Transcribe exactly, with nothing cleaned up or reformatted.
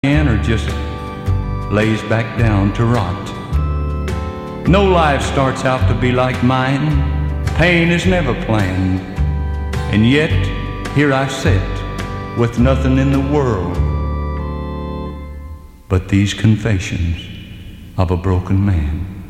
or just lays back down to rot. No life starts out to be like mine. Pain is never planned. And yet, here I sit with nothing in the world but these confessions of a broken man.